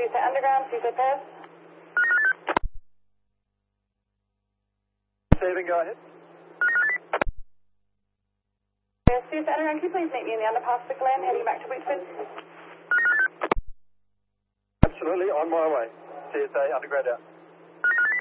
CSA Underground, CSA Paris. Saving, go ahead. CSA Underground, can you please meet me in the underpass for Glen, heading back to Whitford? Absolutely, on my way. CSA Underground out.